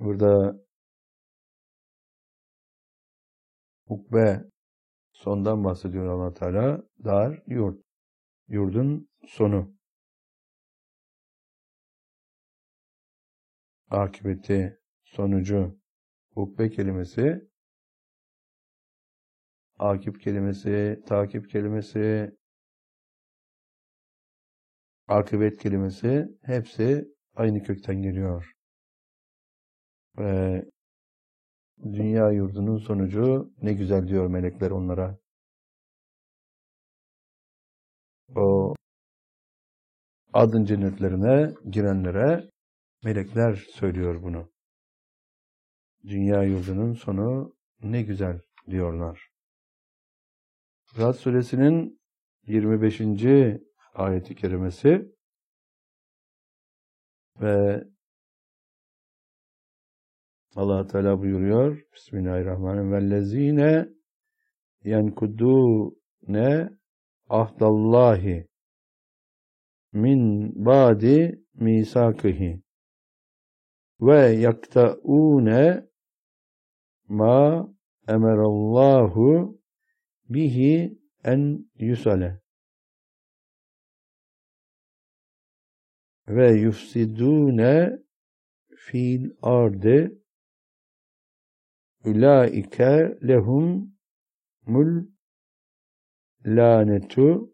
Burada ukbe sondan bahsediyor Allah Teala. Dar, yurt. Yurdun sonu. Akıbeti, sonucu. Ukbe kelimesi, akip kelimesi, takip kelimesi, akıbet kelimesi hepsi aynı kökten geliyor. Ve dünya yurdunun sonucu ne güzel diyor melekler onlara. O adın cennetlerine girenlere melekler söylüyor bunu. Dünya yurdunun sonu ne güzel diyorlar. Ra'd suresinin 25. ayeti kerimesi ve Allah Teala buyuruyor. Bismillahirrahmanirrahim. Vellezine yenkudune ahdallahi min ba'di misakihi ve yakta'une ma emerallahu bihi en yusale ve yufsidune fil ardı ulaike lehum mul lanetu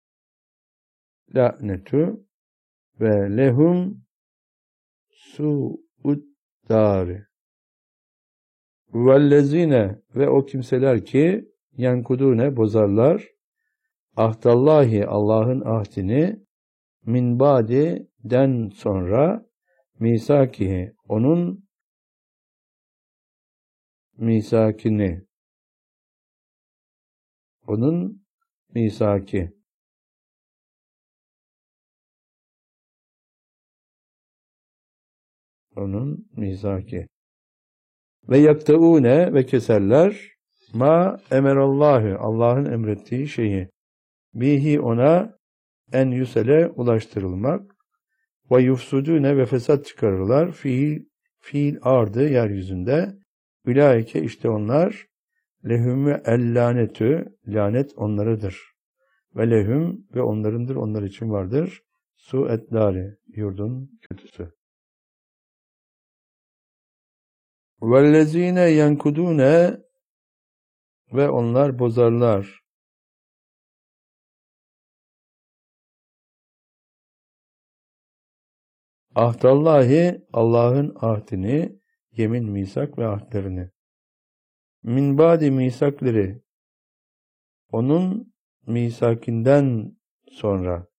ve lehum su'ud dari. Vellezine ve o kimseler ki yankudune bozarlar ahdallahi Allah'ın ahdini min ba'di den sonra misakihi onun misakini onun misaki ve yaktaune ve keserler ma emerallahu Allah'ın emrettiği şeyi bihi ona en yüsele ulaştırılmak ve yufsudune ve fesat çıkarırlar fiil ardı yeryüzünde ülaike işte onlar lehumü ellanetü lanet onlarıdır ve lehum ve onlarındır onlar için vardır su etleri yurdun kötüsü. Vellezine yenkudune ve onlar bozarlar ahdallahi Allah'ın ahdini yemin misak ve ahdlerini min ba'di misakleri onun misakinden sonra